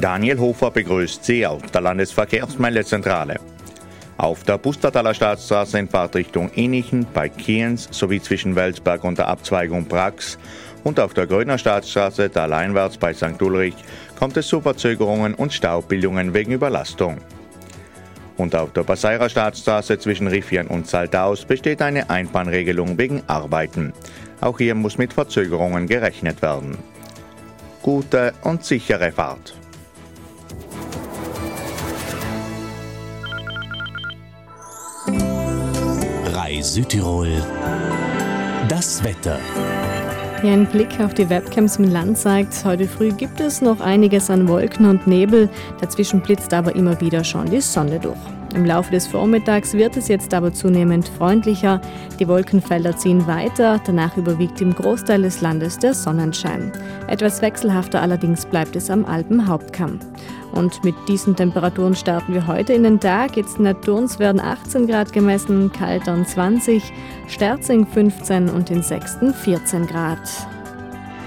Daniel Hofer begrüßt Sie auf der Landesverkehrsmeldezentrale. Auf der Pustertaler Staatsstraße in Fahrtrichtung Innichen bei Kienz sowie zwischen Welsberg und der Abzweigung Brax und auf der Gröner Staatsstraße taleinwärts bei St. Ulrich kommt es zu Verzögerungen und Staubildungen wegen Überlastung. Und auf der Passeirer Staatsstraße zwischen Riffian und Saldaus besteht eine Einbahnregelung wegen Arbeiten. Auch hier muss mit Verzögerungen gerechnet werden. Gute und sichere Fahrt. Südtirol, das Wetter. Hier ein Blick auf die Webcams im Land zeigt, heute früh gibt es noch einiges an Wolken und Nebel, dazwischen blitzt aber immer wieder schon die Sonne durch. Im Laufe des Vormittags wird es jetzt aber zunehmend freundlicher, die Wolkenfelder ziehen weiter, danach überwiegt im Großteil des Landes der Sonnenschein. Etwas wechselhafter allerdings bleibt es am Alpenhauptkamm. Und mit diesen Temperaturen starten wir heute in den Tag. Jetzt in der Turns werden 18 Grad gemessen, Kaltern 20, Sterzing 15 und in Sexten 14 Grad.